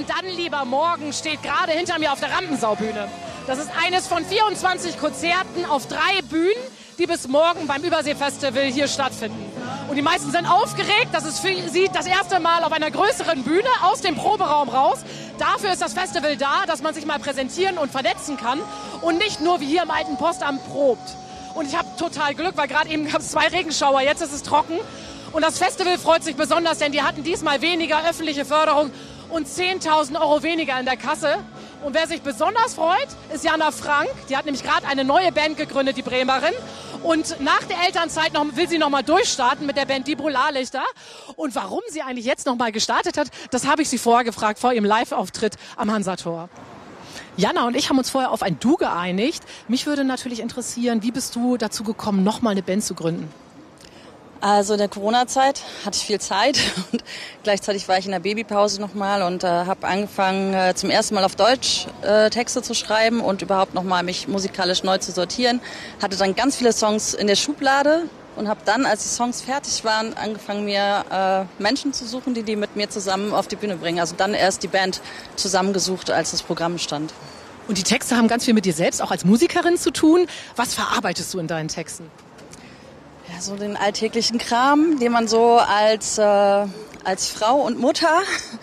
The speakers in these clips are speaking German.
dann lieber morgen steht gerade hinter mir auf der Rampensaubühne. Das ist eines von 24 Konzerten auf 3 Bühnen, die bis morgen beim Überseefestival hier stattfinden. Und die meisten sind aufgeregt. Das ist für sie das erste Mal auf einer größeren Bühne aus dem Proberaum raus. Dafür ist das Festival da, dass man sich mal präsentieren und vernetzen kann und nicht nur wie hier im alten Postamt probt. Und ich habe total Glück, weil gerade eben gab es 2 Regenschauer, jetzt ist es trocken. Und das Festival freut sich besonders, denn die hatten diesmal weniger öffentliche Förderung und 10.000 Euro weniger in der Kasse. Und wer sich besonders freut, ist Jana Frank. Die hat nämlich gerade eine neue Band gegründet, die Bremerin. Und nach der Elternzeit will sie noch mal durchstarten mit der Band Die Polarlichter. Und warum sie eigentlich jetzt noch mal gestartet hat, das habe ich sie vorher gefragt, vor ihrem Live-Auftritt am Hansator. Jana und ich haben uns vorher auf ein Du geeinigt. Mich würde natürlich interessieren, wie bist du dazu gekommen, noch mal eine Band zu gründen? Also in der Corona-Zeit hatte ich viel Zeit und gleichzeitig war ich in der Babypause nochmal und habe angefangen zum ersten Mal auf Deutsch Texte zu schreiben und überhaupt nochmal mich musikalisch neu zu sortieren. Hatte dann ganz viele Songs in der Schublade und habe dann, als die Songs fertig waren, angefangen mir Menschen zu suchen, die mit mir zusammen auf die Bühne bringen. Also dann erst die Band zusammengesucht, als das Programm stand. Und die Texte haben ganz viel mit dir selbst auch als Musikerin zu tun. Was verarbeitest du in deinen Texten? Ja, so den alltäglichen Kram, den man so als Frau und Mutter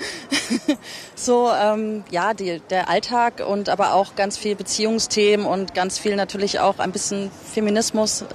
so der Alltag und aber auch ganz viel Beziehungsthemen und ganz viel natürlich auch ein bisschen Feminismus.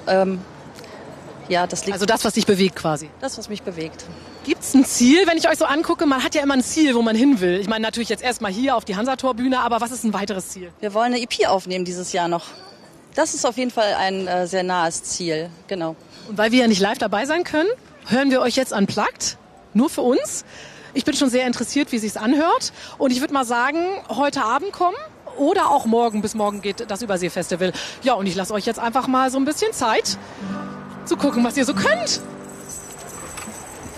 Das liegt. Also das, was dich bewegt quasi. Das, was mich bewegt. Gibt's ein Ziel, wenn ich euch so angucke? Man hat ja immer ein Ziel, wo man hin will. Ich meine natürlich jetzt erstmal hier auf die Hansator-Bühne, aber was ist ein weiteres Ziel? Wir wollen eine EP aufnehmen dieses Jahr noch. Das ist auf jeden Fall ein sehr nahes Ziel, genau. Und weil wir ja nicht live dabei sein können, hören wir euch jetzt unplugged, nur für uns. Ich bin schon sehr interessiert, wie es sich anhört. Und ich würde mal sagen, heute Abend kommen oder auch morgen, bis morgen geht das Überseefestival. Ja, und ich lasse euch jetzt einfach mal so ein bisschen Zeit zu gucken, was ihr so könnt.